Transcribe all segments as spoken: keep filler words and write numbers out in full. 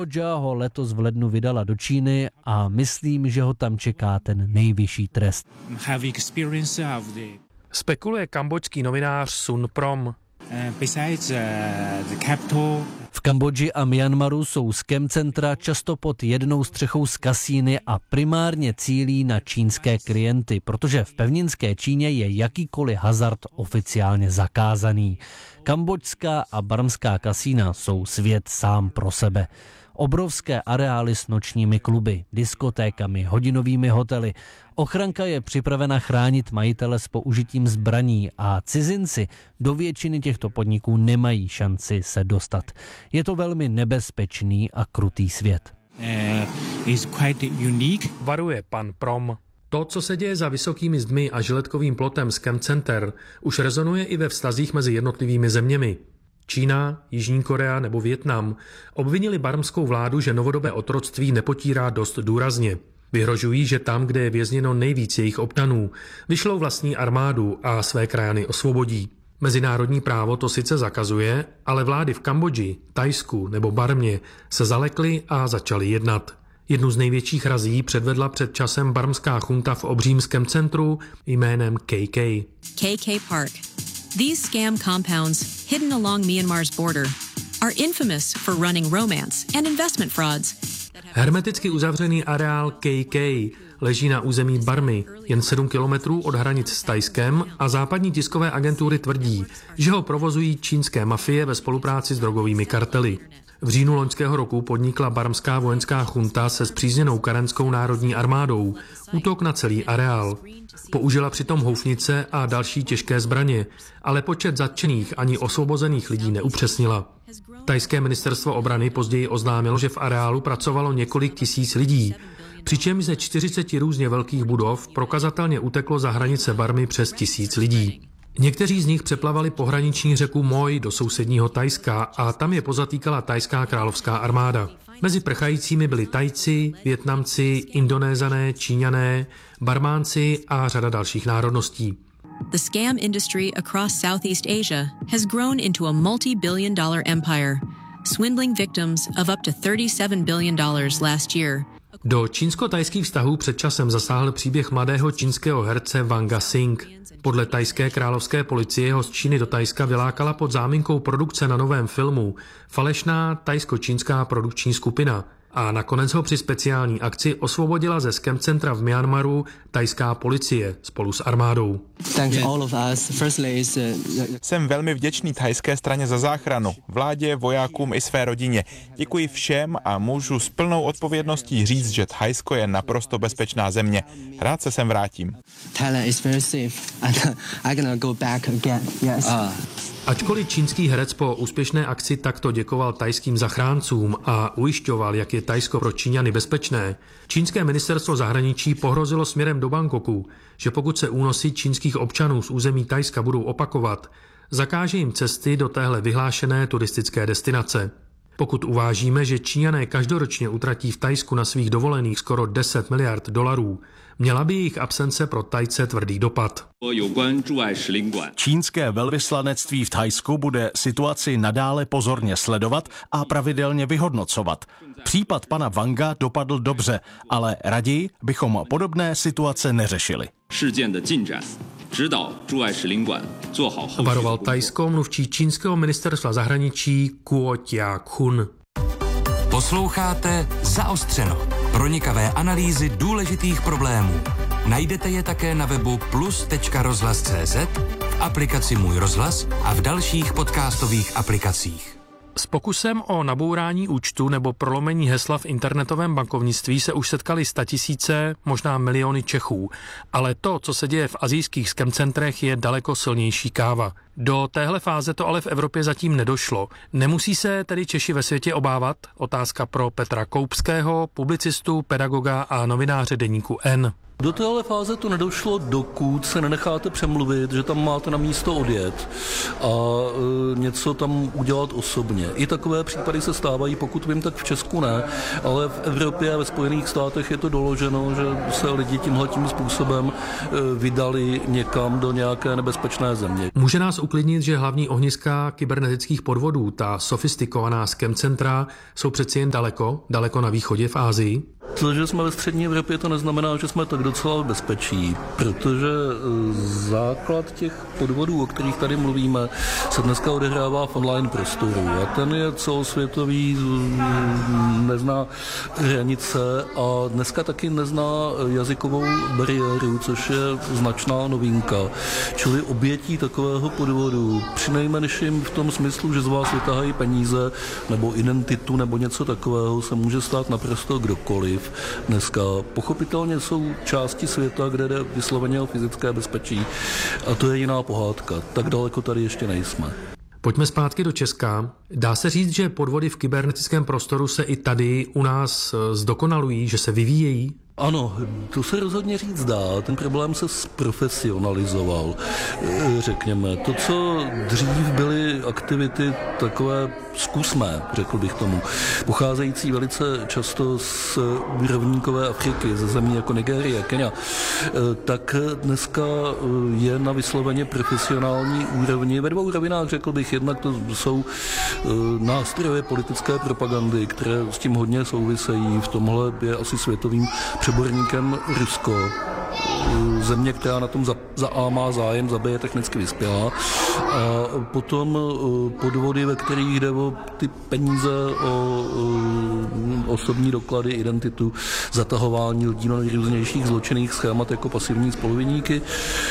Kambodža ho letos v lednu vydala do Číny a myslím, že ho tam čeká ten nejvyšší trest. Spekuluje kambodžský novinář Sun Prom. V Kambodži a Myanmaru jsou scam centra často pod jednou střechou s kasíny a primárně cílí na čínské klienty, protože v pevninské Číně je jakýkoliv hazard oficiálně zakázaný. Kambodžská a barmská kasína jsou svět sám pro sebe. Obrovské areály s nočními kluby, diskotékami, hodinovými hotely. Ochranka je připravena chránit majitele s použitím zbraní a cizinci do většiny těchto podniků nemají šanci se dostat. Je to velmi nebezpečný a krutý svět. Varuje pan Prom. To, co se děje za vysokými zdmi a žiletkovým plotem Scam Center, už rezonuje i ve vztazích mezi jednotlivými zeměmi. Čína, Jižní Korea nebo Vietnam obvinili barmskou vládu, že novodobé otroctví nepotírá dost důrazně. Vyhrožují, že tam, kde je vězněno nejvíc jejich občanů, vyšlou vlastní armádu a své krajany osvobodí. Mezinárodní právo to sice zakazuje, ale vlády v Kambodži, Thajsku nebo Barmě se zalekly a začaly jednat. Jednu z největších razí předvedla před časem barmská chunta v obřímském centru jménem K K. K K Park. These scam compounds, hidden along Myanmar's border, are infamous for running romance and investment frauds. Hermeticky uzavřený areál K K leží na území Barmy, jen sedm kilometrů od hranic s Thajskem a západní tiskové agentury tvrdí, že ho provozují čínské mafie ve spolupráci s drogovými kartely. V říjnu loňského roku podnikla barmská vojenská chunta se spřízněnou karenskou národní armádou útok na celý areál. Použila přitom houfnice a další těžké zbraně, ale počet zatčených ani osvobozených lidí neupřesnila. Thajské ministerstvo obrany později oznámilo, že v areálu pracovalo několik tisíc lidí, přičemž ze čtyřiceti různě velkých budov prokazatelně uteklo za hranice Barmy přes tisíc lidí. Někteří z nich přeplavali pohraniční řeku Moj do sousedního Thajska a tam je pozatýkala thajská královská armáda. Mezi prchajícími byli Thajci, Vietnamci, Indonézané, Číňané, Barmánci a řada dalších národností. The scam industry across Southeast Asia has grown into a multi-billion dollar empire, swindling victims of up to thirty-seven billion dollars last year. Do čínsko-thajských vztahů před časem zasáhl příběh mladého čínského herce Wanga Singh. Podle thajské královské policie ho z Číny do Thajska vylákala pod záminkou produkce na novém filmu falešná thajsko-čínská produkční skupina a nakonec ho při speciální akci osvobodila ze scam centra v Myanmaru thajská policie spolu s armádou. Jsem velmi vděčný thajské straně za záchranu, vládě, vojákům i své rodině. Děkuji všem a můžu s plnou odpovědností říct, že Thajsko je naprosto bezpečná země. Rád se sem vrátím. Ačkoliv čínský herec po úspěšné akci takto děkoval thajským zachráncům a ujišťoval, jak je Thajsko pro Číňany bezpečné, čínské ministerstvo zahraničí pohrozilo směrem do Bangkoku, že pokud se únosy čínských občanů z území Thajska budou opakovat, zakáže jim cesty do téhle vyhlášené turistické destinace. Pokud uvážíme, že Číňané každoročně utratí v Thajsku na svých dovolených skoro deset miliard dolarů, měla by jejich absence pro Thajce tvrdý dopad. Čínské velvyslanectví v Thajsku bude situaci nadále pozorně sledovat a pravidelně vyhodnocovat. Případ pana Wanga dopadl dobře, ale raději bychom podobné situace neřešili. Varoval Thajsko mluvčí čínského ministerstva zahraničí Kuo Tia-kun. Posloucháte Zaostřeno. Pronikavé analýzy důležitých problémů. Najdete je také na webu plus tečka rozhlas tečka cé zet, v aplikaci Můj rozhlas a v dalších podcastových aplikacích. S pokusem o nabourání účtu nebo prolomení hesla v internetovém bankovnictví se už setkali statisíce, možná miliony Čechů. Ale to, co se děje v asijských scam centrech, je daleko silnější káva. Do téhle fáze to ale v Evropě zatím nedošlo. Nemusí se tedy Češi ve světě obávat? Otázka pro Petra Koupského, publicistu, pedagoga a novináře deníku N. Do téhle fáze to nedošlo, dokud se nenecháte přemluvit, že tam máte na místo odjet a e, něco tam udělat osobně. I takové případy se stávají, pokud vím, tak v Česku ne, ale v Evropě a ve Spojených státech je to doloženo, že se lidi tímhletím způsobem e, vydali někam do nějaké nebezpečné země. Může nás uklidnit, že hlavní ohniska kybernetických podvodů, ta sofistikovaná scam centra, jsou přeci jen daleko, daleko na východě v Asii? To, že jsme ve střední Evropě, to neznamená, že jsme tak docela v bezpečí, protože základ těch podvodů, o kterých tady mluvíme, se dneska odehrává v online prostoru a ten je celosvětový, nezná hranice a dneska taky nezná jazykovou bariéru, což je značná novinka. Čili obětí takového podvodu, přinejmenším v tom smyslu, že z vás vytahají peníze nebo identitu nebo něco takového, se může stát naprosto kdokoliv. Dneska pochopitelně jsou části světa, kde jde vysloveně o fyzické bezpečí a to je jiná pohádka. Tak daleko tady ještě nejsme. Pojďme zpátky do Česka. Dá se říct, že podvody v kybernetickém prostoru se i tady u nás zdokonalují, že se vyvíjejí? Ano, to se rozhodně říct dá. Ten problém se zprofesionalizoval, řekněme. To, co dřív byly aktivity takové zkusmé, řekl bych tomu, pocházející velice často z rovníkové Afriky, ze zemí jako Nigérie, Kenya, tak dneska je na vysloveně profesionální úrovni. Ve dvou rovinách, řekl bych, jednak to jsou nástroje politické propagandy, které s tím hodně souvisejí. V tomhle je asi světovým přeborníkem Rusko. Země, která na tom za, za A má zájem, za B je technicky vyspělá. A potom podvody, ve kterých jde o ty peníze, o, o osobní doklady, identitu, zatahování lidí na nejrůznějších zločinných schémat jako pasivní spoluviníky.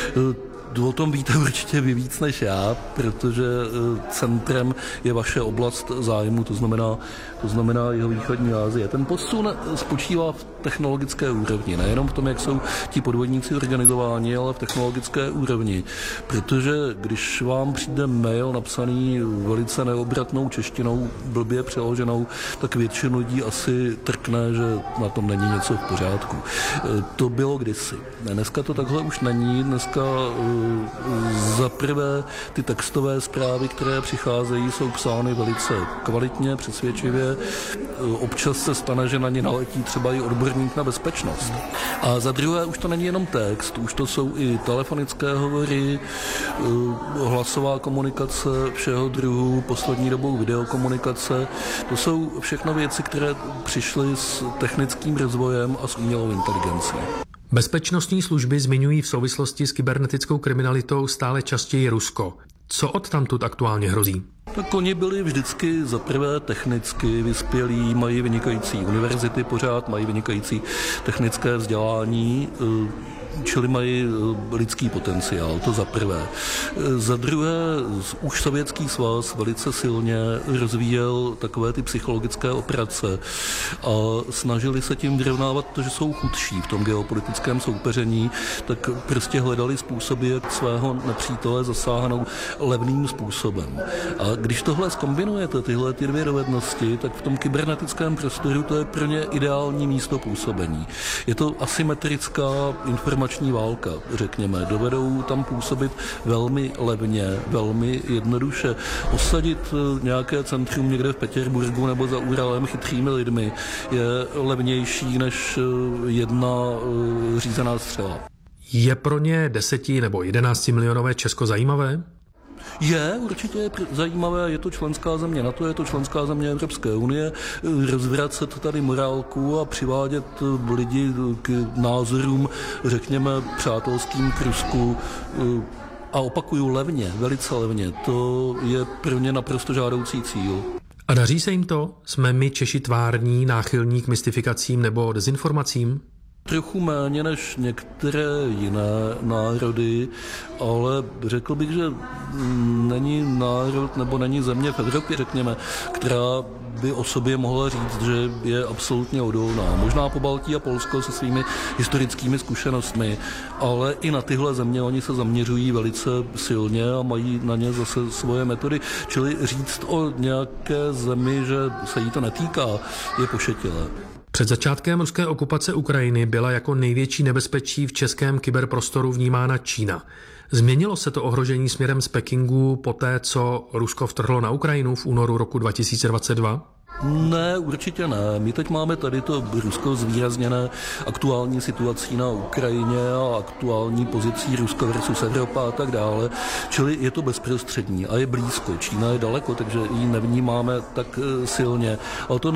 O tom víte určitě vy víc než já, protože centrem je vaše oblast zájmu, to znamená, to znamená jeho východní Asie. Ten posun spočívá v technologické úrovni, nejenom v tom, jak jsou ti podvodníci organizováni, ale v technologické úrovni. Protože když vám přijde mail napsaný velice neobratnou češtinou, blbě přeloženou, tak většinu lidí asi trkne, že na tom není něco v pořádku. To bylo kdysi. Dneska to takhle už není. Dneska za prvé ty textové zprávy, které přicházejí, jsou psány velice kvalitně, přesvědčivě. Občas se stane, že na ně naletí třeba i odborník na bezpečnost. A za druhé už to není jenom text, už to jsou i telefonické hovory, hlasová komunikace všeho druhu, poslední dobou videokomunikace. To jsou všechno věci, které přišly s technickým rozvojem a s umělou inteligencí. Bezpečnostní služby zmiňují v souvislosti s kybernetickou kriminalitou stále častěji Rusko. Co odtamtud aktuálně hrozí? Tak oni byli vždycky za prvé technicky vyspělí, mají vynikající univerzity pořád, mají vynikající technické vzdělání, čili mají lidský potenciál, to za prvé. Za druhé, už Sovětský svaz velice silně rozvíjel takové ty psychologické operace a snažili se tím vyrovnávat to, že jsou chudší v tom geopolitickém soupeření, tak prostě hledali způsoby, jak svého nepřítele zasáhnout levným způsobem. A když tohle zkombinujete, tyhle ty dvě dovednosti, tak v tom kybernetickém prostoru to je pro ně ideální místo působení. Je to asymetrická informační válka, řekněme. Dovedou tam působit velmi levně, velmi jednoduše. Osadit nějaké centrum někde v Petěrburgu nebo za Uralem chytrými lidmi je levnější než jedna řízená střela. Je pro ně deseti nebo jedenácti milionové Česko zajímavé? Je, určitě je zajímavé, je to členská země NATO, je to členská země Evropské unie, rozvracet tady morálku a přivádět lidi k názorům, řekněme, přátelským k Rusku a opakuju levně, velice levně, to je pro ně naprosto žádoucí cíl. A daří se jim to? Jsme my Češi tvární, náchylní k mystifikacím nebo dezinformacím? Trochu méně než některé jiné národy, ale řekl bych, že není národ nebo není země v Evropě, řekněme, která by o sobě mohla říct, že je absolutně odolná. Možná Pobaltí a Polsko se svými historickými zkušenostmi, ale i na tyhle země oni se zaměřují velice silně a mají na ně zase svoje metody. Čili říct o nějaké zemi, že se jí to netýká, je pošetilé. Před začátkem ruské okupace Ukrajiny byla jako největší nebezpečí v českém kyberprostoru vnímána Čína. Změnilo se to ohrožení směrem z Pekingu poté, co Rusko vtrhlo na Ukrajinu v únoru roku dva tisíce dvacet dva? Ne, určitě ne. My teď máme tady to Rusko zvýrazněné aktuální situací na Ukrajině a aktuální pozicí Rusko versus Evropa a tak dále. Čili je to bezprostřední a je blízko. Čína je daleko, takže ji nevnímáme tak silně. Ale to